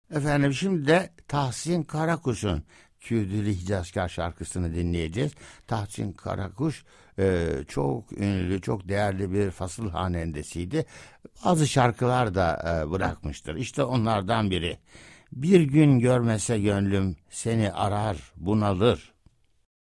Efendim şimdi de Tahsin Karakuş'un Kürdülü Hicazkar şarkısını dinleyeceğiz. Tahsin Karakuş çok ünlü, çok değerli bir fasıl hanendesiydi. Bazı şarkılar da bırakmıştır. İşte onlardan biri. Bir gün görmese gönlüm seni arar, bunalır.